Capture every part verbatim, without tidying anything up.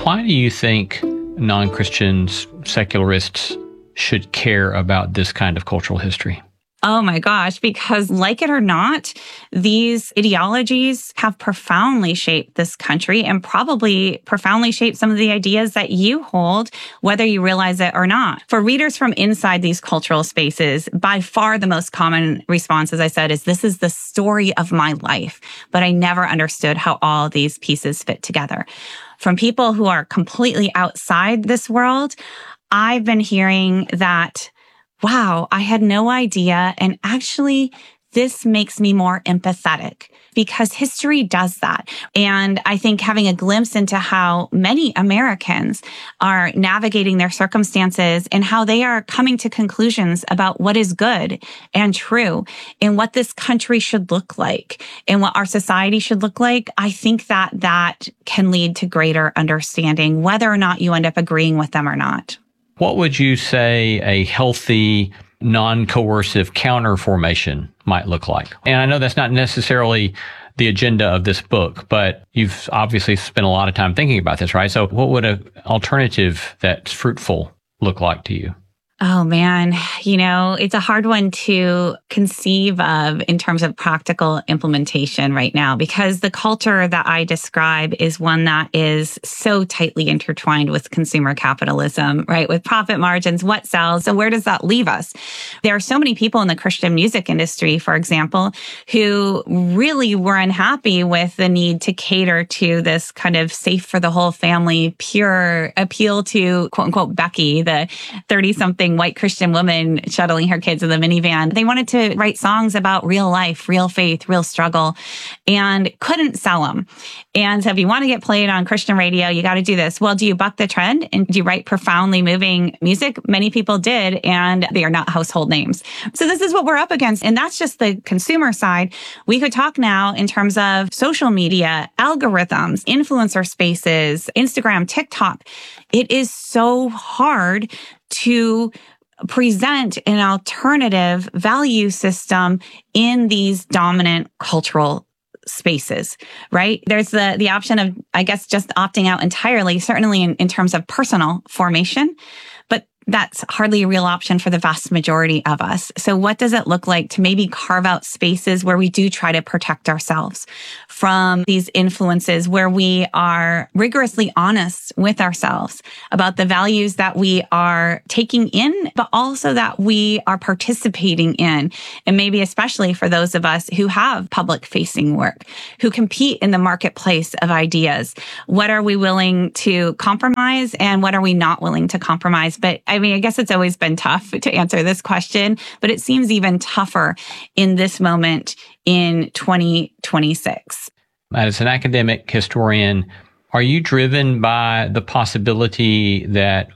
Why do you think non-Christians, secularists, should care about this kind of cultural history? Oh my gosh, because like it or not, these ideologies have profoundly shaped this country and probably profoundly shaped some of the ideas that you hold, whether you realize it or not. For readers from inside these cultural spaces, by far the most common response, as I said, is this is the story of my life, but I never understood how all these pieces fit together. From people who are completely outside this world, I've been hearing that, wow, I had no idea. And actually, this makes me more empathetic because history does that. And I think having a glimpse into how many Americans are navigating their circumstances and how they are coming to conclusions about what is good and true and what this country should look like and what our society should look like, I think that that can lead to greater understanding, whether or not you end up agreeing with them or not. What would you say a healthy, non-coercive counter formation might look like? And I know that's not necessarily the agenda of this book, but you've obviously spent a lot of time thinking about this, right? So what would an alternative that's fruitful look like to you? Oh man, you know, it's a hard one to conceive of in terms of practical implementation right now, because the culture that I describe is one that is so tightly intertwined with consumer capitalism, right? With profit margins, what sells. So where does that leave us? There are so many people in the Christian music industry, for example, who really were unhappy with the need to cater to this kind of safe for the whole family, pure appeal to quote unquote Becky, the thirty something white Christian woman shuttling her kids in the minivan. They wanted to write songs about real life, real faith, real struggle, and couldn't sell them. And so if you want to get played on Christian radio, you got to do this. Well, do you buck the trend and do you write profoundly moving music? Many people did, and they are not household names. So this is what we're up against. And that's just the consumer side. We could talk now in terms of social media, algorithms, influencer spaces, Instagram, TikTok. It is so hard to present an alternative value system in these dominant cultural spaces, right? There's the the option of, I guess, just opting out entirely, certainly in, in terms of personal formation, but that's hardly a real option for the vast majority of us. So what does it look like to maybe carve out spaces where we do try to protect ourselves from these influences, where we are rigorously honest with ourselves about the values that we are taking in, but also that we are participating in? And maybe especially for those of us who have public facing work, who compete in the marketplace of ideas, what are we willing to compromise and what are we not willing to compromise? But I mean, I guess it's always been tough to answer this question, but it seems even tougher in this moment in twenty twenty-six. As an academic historian, are you driven by the possibility that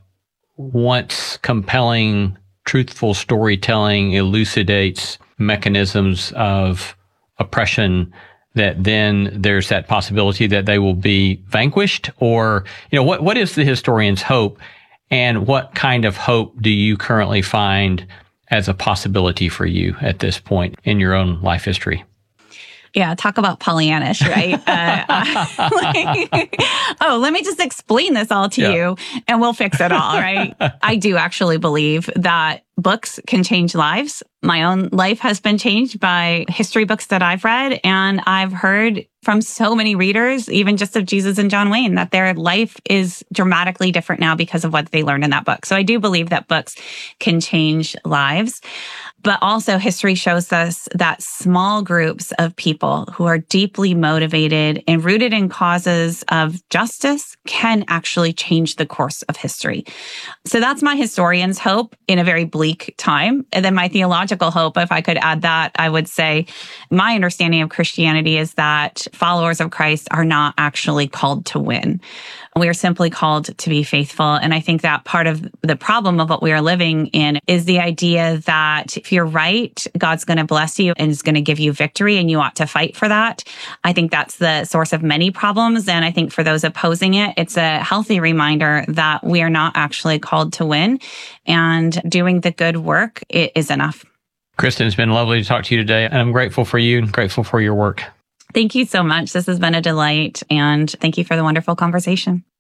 once compelling, truthful storytelling elucidates mechanisms of oppression, that then there's that possibility that they will be vanquished? Or, you know, what what is the historian's hope? And what kind of hope do you currently find as a possibility for you at this point in your own life history? Yeah, talk about Pollyannish, right? uh, like, oh, let me just explain this all to yeah. you and we'll fix it all, right? I do actually believe that books can change lives. My own life has been changed by history books that I've read, and I've heard from so many readers, even just of Jesus and John Wayne, that their life is dramatically different now because of what they learned in that book. So I do believe that books can change lives. But also history shows us that small groups of people who are deeply motivated and rooted in causes of justice can actually change the course of history. So that's my historian's hope in a very bleak time. And then my theological hope, if I could add that, I would say my understanding of Christianity is that followers of Christ are not actually called to win. We are simply called to be faithful. And I think that part of the problem of what we are living in is the idea that if you're right, God's going to bless you and is going to give you victory and you ought to fight for that. I think that's the source of many problems. And I think for those opposing it, it's a healthy reminder that we are not actually called to win, and doing the good work is enough. Kristen, it's been lovely to talk to you today. And I'm grateful for you and grateful for your work. Thank you so much. This has been a delight. And thank you for the wonderful conversation.